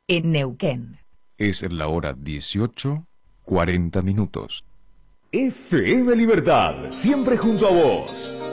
en Neuquén. Es la hora 18:40. FM Libertad, siempre junto a vos.